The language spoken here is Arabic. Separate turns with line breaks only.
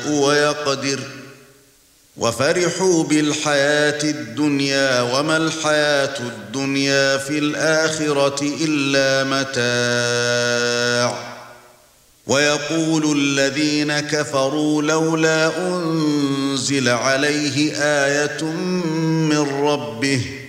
ويقدر وفرحوا بالحياة الدنيا وما الحياة الدنيا في الآخرة إلا متاع ويقول الذين كفروا لولا أنزل عليه آية من ربه